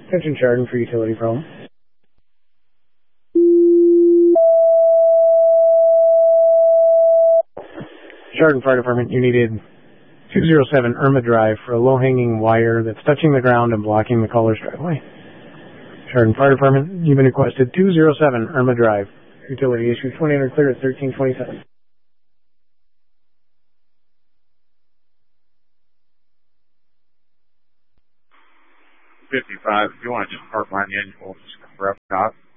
Attention Chardon for utility problem. Chardon Fire Department, you needed 207 Irma Drive for a low-hanging wire that's touching the ground and blocking the caller's driveway. Chardon Fire Department, you've been requested 207 Irma Drive. Utility issue 2000 clear at 1327. 55, if you want to park line in, we'll just rep top.